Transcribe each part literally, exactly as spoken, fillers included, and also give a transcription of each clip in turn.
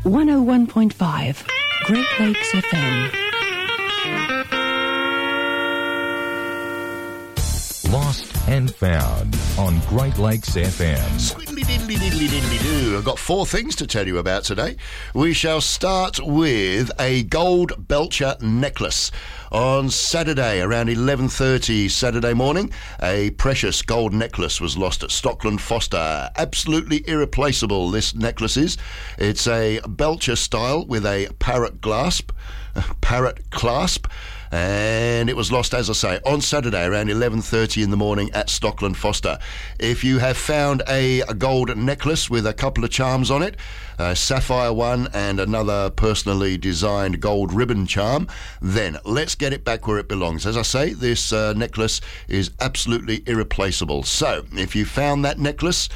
one oh one point five Great Lakes F M. Lost and Found on Great Lakes F M. Squiddly diddly diddly diddly doo. I've got four things to tell you about today. We shall start with a gold Belcher necklace. On Saturday, around eleven thirty Saturday morning, a precious gold necklace was lost at Stockland Foster. Absolutely irreplaceable, this necklace is. It's a Belcher style with a parrot clasp, parrot clasp. And it was lost, as I say, on Saturday around eleven thirty in the morning at Stockland Foster. If you have found a, a gold necklace with a couple of charms on it, a sapphire one and another personally designed gold ribbon charm, then let's get it back where it belongs. As I say, this uh, necklace is absolutely irreplaceable. So if you found that necklace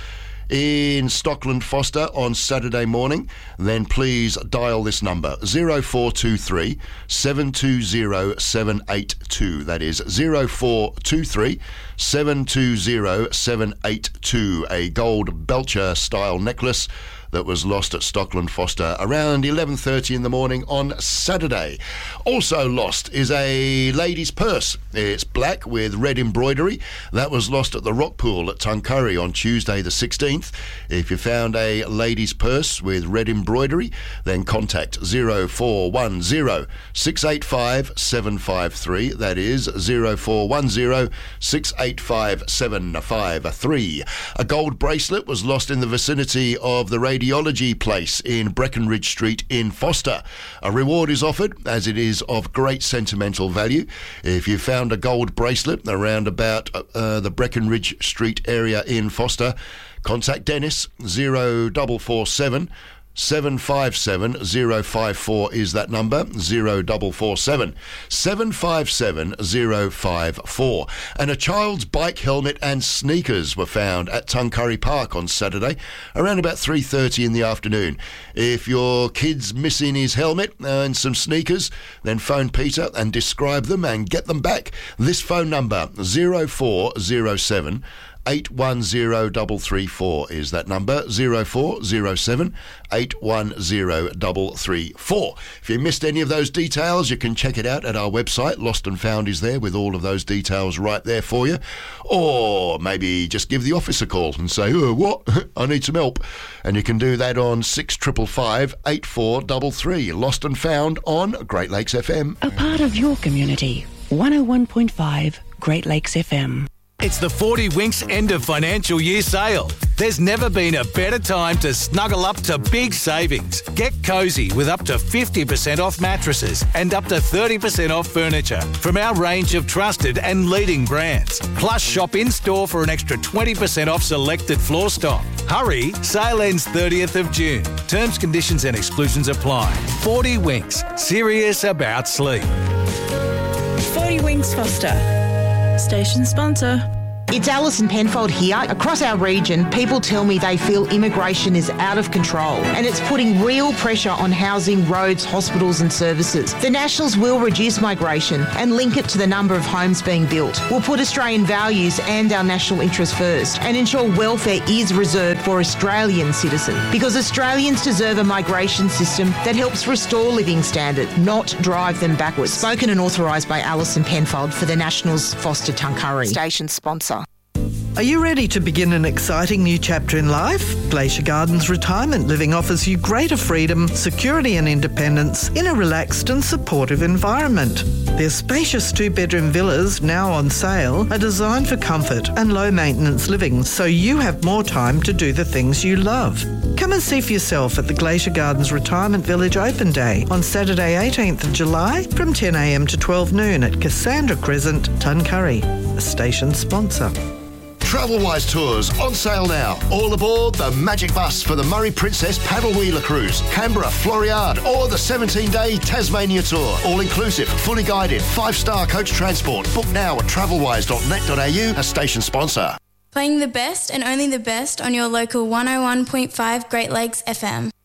in Stockland Foster on Saturday morning, then please dial this number, zero four two three, seven two zero, seven eight two. That is zero four two three, seven two zero, seven eight two. A gold Belcher style necklace that was lost at Stockland Foster around eleven thirty in the morning on Saturday. Also lost is a lady's purse. It's black with red embroidery. That was lost at the Rock Pool at Tuncurry on Tuesday the sixteenth. If you found a lady's purse with red embroidery, then contact zero four one zero, six eight five, seven five three. That is zero four one zero, six eight five, seven five three. A gold bracelet was lost in the vicinity of the Radiology Place in Breckenridge Street in Foster. A reward is offered as it is of great sentimental value. If you found a gold bracelet around about uh, the Breckenridge Street area in Foster, contact Dennis. Zero double four seven, seven five seven, zero five four is that number, zero double four seven, seven five seven, zero five four. And a child's bike helmet and sneakers were found at Tuncurry Park on Saturday around about three thirty in the afternoon. If your kid's missing his helmet and some sneakers, then phone Peter and describe them and get them back. This phone number, zero four zero seven, eight one zero three three four is that number, zero four zero seven, eight one zero three three four. If you missed any of those details, you can check it out at our website. Lost and Found is there with all of those details right there for you. Or maybe just give the office a call and say, oh, what? I need some help. And you can do that on six five five, eight four three three. Lost and Found on Great Lakes F M. A part of your community. one oh one point five Great Lakes F M. It's the forty Winks end of financial year sale. There's never been a better time to snuggle up to big savings. Get cosy with up to fifty percent off mattresses and up to thirty percent off furniture from our range of trusted and leading brands. Plus, shop in-store for an extra twenty percent off selected floor stock. Hurry, sale ends thirtieth of June. Terms, conditions and exclusions apply. forty Winks, serious about sleep. forty Winks Foster. Station sponsor. It's Alison Penfold here. Across our region, people tell me they feel immigration is out of control and it's putting real pressure on housing, roads, hospitals and services. The Nationals will reduce migration and link it to the number of homes being built. We'll put Australian values and our national interests first and ensure welfare is reserved for Australian citizens, because Australians deserve a migration system that helps restore living standards, not drive them backwards. Spoken and authorised by Alison Penfold for the Nationals, Foster Tuncurry. Station sponsor. Are you ready to begin an exciting new chapter in life? Glacier Gardens Retirement Living offers you greater freedom, security and independence in a relaxed and supportive environment. Their spacious two-bedroom villas, now on sale, are designed for comfort and low-maintenance living, so you have more time to do the things you love. Come and see for yourself at the Glacier Gardens Retirement Village Open Day on Saturday eighteenth of July from ten a m to twelve noon at Cassandra Crescent, Tuncurry, a station sponsor. Travelwise Tours on sale now. All aboard the Magic Bus for the Murray Princess Paddle Wheeler Cruise, Canberra, Floriade, or the seventeen-day Tasmania Tour. All inclusive, fully guided, five-star coach transport. Book now at travelwise dot net dot a u, a station sponsor. Playing the best and only the best on your local one oh one point five Great Lakes F M.